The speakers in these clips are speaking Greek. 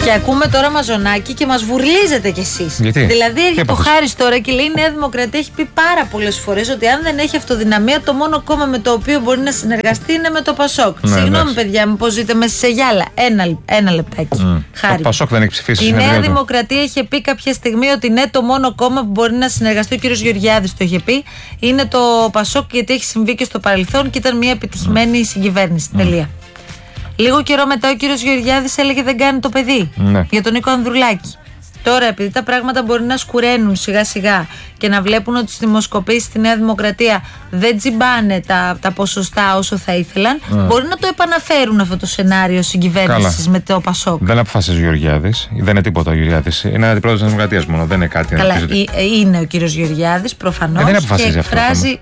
Και ακούμε τώρα μαζονάκι και μας βουρλίζετε κι εσείς. Γιατί? Δηλαδή έρχεται ο Χάρης τώρα και λέει: η Νέα Δημοκρατία έχει πει πάρα πολλές φορές ότι αν δεν έχει αυτοδυναμία, το μόνο κόμμα με το οποίο μπορεί να συνεργαστεί είναι με το Πασόκ. Ναι, συγγνώμη, παιδιά μου, πως ζείτε μέσα σε γυάλα. Ένα λεπτάκι. Χάρη. Το Πασόκ δεν έχει ψηφίσει. Η Νέα Δημοκρατία είχε πει κάποια στιγμή ότι ναι, το μόνο κόμμα που μπορεί να συνεργαστεί, ο κύριος Γεωργιάδης το είχε πει, είναι το Πασόκ, γιατί έχει συμβεί και στο παρελθόν και ήταν μια επιτυχημένη συγκυβέρνηση. Τελεία. Λίγο καιρό μετά ο κύριος Γεωργιάδης έλεγε δεν κάνει το παιδί για τον Νίκο Ανδρουλάκη. Τώρα, επειδή τα πράγματα μπορεί να σκουραίνουν σιγά σιγά και να βλέπουν ότι στις δημοσκοπήσεις στη Νέα Δημοκρατία δεν τζιμπάνε τα ποσοστά όσο θα ήθελαν, μπορεί να το επαναφέρουν αυτό το σενάριο συγκυβέρνησης με το Πασόκ. Δεν αποφασίζει ο Γεωργιάδης, δεν είναι τίποτα ο Γεωργιάδης. Είναι αντιπρόεδρος της Δημοκρατίας μόνο, δεν είναι κάτι. Καλά, είναι ο κύριος Γεωργιάδης προφανώς και εκφράζει.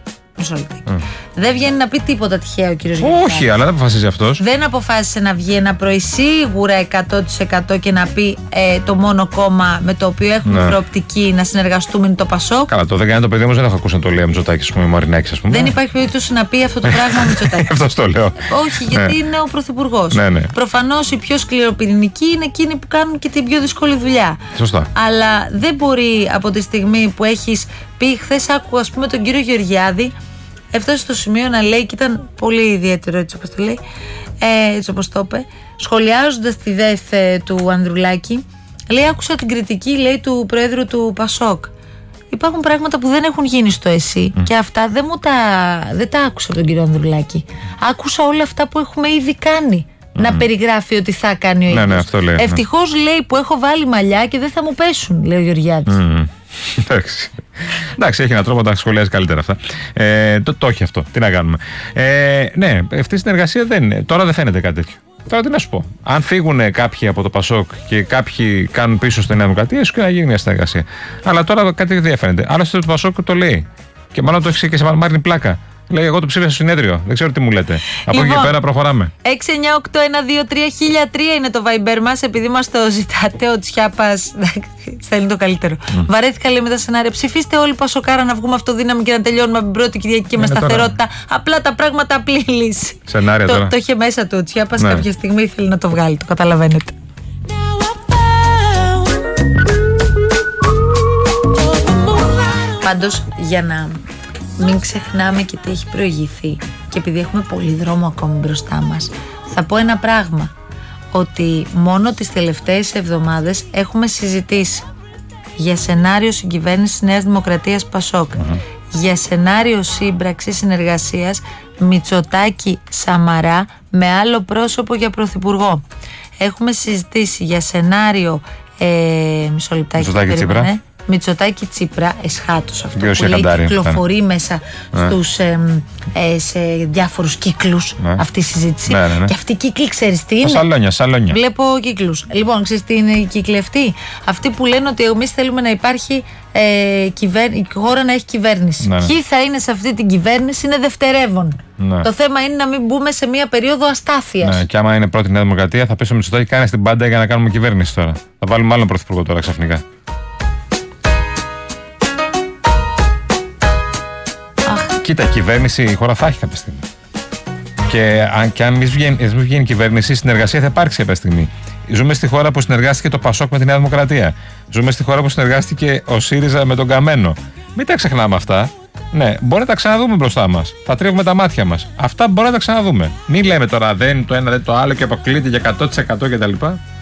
Δεν βγαίνει να πει τίποτα τυχαίο ο κύριος Γεωργιάδης. Όχι, αλλά δεν αποφασίζει αυτός. Δεν αποφάσισε να βγει ένα πρωί σίγουρα 100% και να πει το μόνο κόμμα με το οποίο έχουμε προοπτική να συνεργαστούμε είναι το Πασόκ. Καλά, το δεν κάνει το παιδί όμως, δεν έχω ακούσει να το λέει ο Μητσοτάκης, ας πούμε, Μαρινάκης, ας πούμε. Δεν υπάρχει περίπτωση να πει αυτό το πράγμα ο Μητσοτάκης. Αυτό το λέω. Όχι, γιατί είναι ο πρωθυπουργός. Προφανώς οι πιο σκληροπυρηνικοί είναι εκείνοι που κάνουν και την πιο δύσκολη δουλειά. Σωστά. Αλλά δεν μπορεί από τη στιγμή που έχεις πει, χθες άκουγα, ας πούμε, τον κύριο Γεωργιάδη. Έφτασε στο σημείο να λέει, και ήταν πολύ ιδιαίτερο έτσι όπως το λέει, έτσι όπως το είπε, σχολιάζοντας τη ΔΕΘ του Ανδρουλάκη, λέει: άκουσα την κριτική, λέει, του Προέδρου του Πασόκ. Υπάρχουν πράγματα που δεν έχουν γίνει στο ΕΣΥ και αυτά δεν τα άκουσα από τον κύριο Ανδρουλάκη. Άκουσα όλα αυτά που έχουμε ήδη κάνει. Να περιγράφει ότι θα κάνει ο ίδιος. Ευτυχώς, λέει, που έχω βάλει μαλλιά και δεν θα μου πέσουν, λέει ο Γεωργιάδης. Εντάξει, έχει έναν τρόπο να τα σχολιάζει καλύτερα αυτά. Το έχει αυτό. Τι να κάνουμε. Ναι, αυτή η συνεργασία δεν είναι. Τώρα δεν φαίνεται κάτι τέτοιο. Τώρα τι να σου πω. Αν φύγουν κάποιοι από το Πασόκ και κάποιοι κάνουν πίσω στη Νέα Δημοκρατία, ίσως και να γίνει μια συνεργασία. Αλλά τώρα κάτι δεν φαίνεται. Άλλωστε το Πασόκ το λέει. Και μάλλον το έχει και σε μάρτυρη πλάκα. Λέει: εγώ το ψήφισα στο συνέδριο. Δεν ξέρω τι μου λέτε. Από εκεί και πέρα προχωράμε. 698-123 είναι το Viber μας. Επειδή μας το ζητάτε, ο Τσιάπας στέλνει το καλύτερο. Βαρέθηκα, λέει, με τα σενάρια. Ψηφίστε όλοι Πασοκάρα να βγούμε αυτοδύναμη και να τελειώνουμε από την πρώτη Κυριακή και με σταθερότητα. Απλά τα πράγματα, απλή λύση. Σενάρια τώρα. Το είχε μέσα του ο Τσιάπας. Κάποια στιγμή ήθελε να το βγάλει. Το καταλαβαίνετε. Πάντως, για να μην ξεχνάμε και τι έχει προηγηθεί και επειδή έχουμε πολύ δρόμο ακόμη μπροστά μας, θα πω ένα πράγμα, ότι μόνο τις τελευταίες εβδομάδες έχουμε συζητήσει για σενάριο συγκυβέρνησης Νέας Δημοκρατίας Πασόκ, για σενάριο σύμπραξη συνεργασίας Μητσοτάκη Σαμαρά με άλλο πρόσωπο για πρωθυπουργό. Έχουμε συζητήσει για σενάριο μισό λεπτάκι Τσίπρα. Μητσοτάκη Τσίπρα, εσχάτως αυτό που λέει, κυκλοφορεί μέσα σε διάφορους κύκλους αυτή η συζήτηση. Και αυτή η κύκλη, ξέρεις τι είναι? Σαλόνια. Βλέπω κύκλους. Λοιπόν, ξέρεις τι είναι η κύκλη αυτή? Αυτοί που λένε ότι εμείς θέλουμε να υπάρχει η χώρα να έχει κυβέρνηση. Ποιοι θα είναι σε αυτή την κυβέρνηση είναι δευτερεύον. Το θέμα είναι να μην μπούμε σε μια περίοδο αστάθειας. Και άμα είναι πρώτη Νέα Δημοκρατία, θα πει ο Μητσοτάκη: κάνε την πάντα για να κάνουμε κυβέρνηση τώρα. Θα βάλουμε άλλον πρωθυπουργό τώρα ξαφνικά. Κοίτα, κυβέρνηση η χώρα θα έχει κάποια στιγμή. Και αν μην βγαίνει κυβέρνηση, η συνεργασία θα υπάρξει κάποια στιγμή. Ζούμε στη χώρα που συνεργάστηκε το Πασόκ με τη Νέα Δημοκρατία. Ζούμε στη χώρα που συνεργάστηκε ο ΣΥΡΙΖΑ με τον Καμένο. Μην τα ξεχνάμε αυτά. Ναι, μπορεί να τα ξαναδούμε μπροστά μας. Θα τρίβουμε τα μάτια μας. Αυτά μπορεί να τα ξαναδούμε. Μην λέμε τώρα δεν το ένα δεν το άλλο και αποκλείται για 100% κτλ.